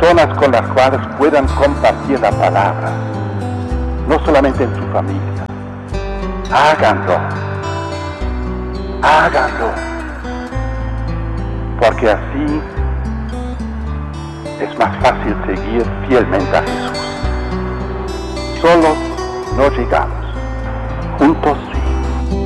personas con las cuales puedan compartir la palabra, no solamente en su familia. Háganlo, háganlo, porque así es más fácil seguir fielmente a Jesús. Solos no llegamos, juntos